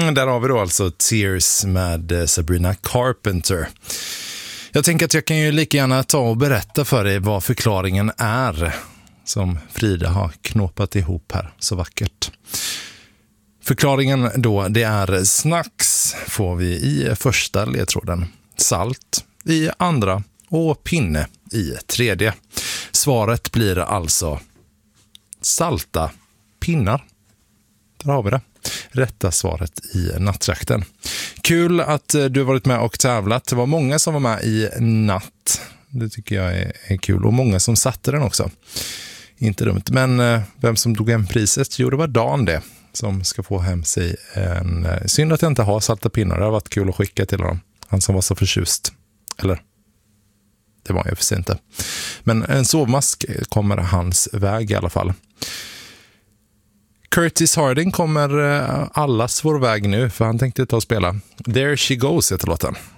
Där har vi då alltså Tears med Sabrina Carpenter. Jag tänker att jag kan ju lika gärna ta och berätta för dig vad förklaringen är som Frida har knåpat ihop här så vackert. Förklaringen då, det är snacks får vi i första ledtråden, salt i andra och pinne i tredje. Svaret blir alltså salta pinnar. Där har vi det. Rätta svaret i nattjakten. Kul att du varit med och tävlat. Det var många som var med i natt. Det tycker jag är kul. Och många som satte den också. Inte dumt. Men vem som tog hem priset? Jo, det var Dan det. Som ska få hem sig en... Synd att jag inte har salta pinnar. Det har varit kul att skicka till honom. Han som var så förtjust. Eller... Det var jag för sig inte. Men en sovmask kommer hans väg i alla fall. Curtis Harding kommer allas vår väg nu, för han tänkte ta och spela There She Goes heter låten.